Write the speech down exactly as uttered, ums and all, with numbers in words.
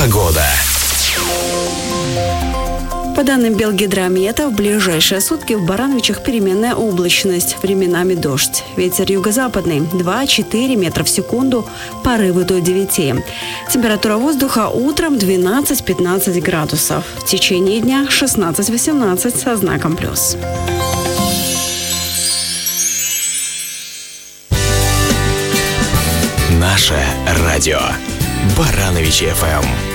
Погода. По данным Белгидромета, в ближайшие сутки в Барановичах переменная облачность, временами дождь. Ветер юго-западный два-четыре метра в секунду, порывы до девяти. Температура воздуха утром двенадцать-пятнадцать градусов. В течение дня шестнадцать-восемнадцать со знаком плюс. Наше радио. Барановичи эф эм.